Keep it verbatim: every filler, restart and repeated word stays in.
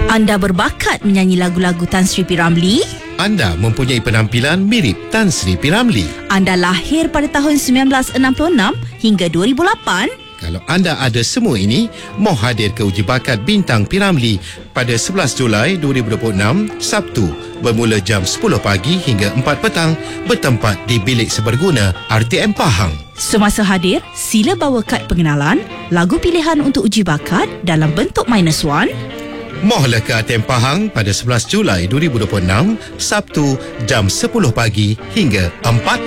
Anda berbakat menyanyi lagu-lagu Tan Sri P. Ramlee? Anda mempunyai penampilan mirip Tan Sri P. Ramlee? Anda lahir pada tahun sembilan belas enam puluh enam hingga dua ribu lapan? Kalau anda ada semua ini, mau hadir ke uji bakat Bintang P. Ramlee pada sebelas Julai dua ribu dua puluh enam, Sabtu, bermula jam sepuluh pagi hingga empat petang, bertempat di Bilik Seberguna R T M Pahang. Semasa hadir, sila bawa kad pengenalan, lagu pilihan untuk uji bakat dalam bentuk minus one. Mohlah ke R T M Pahang pada sebelas Julai dua ribu dua puluh enam, Sabtu, jam sepuluh pagi hingga empat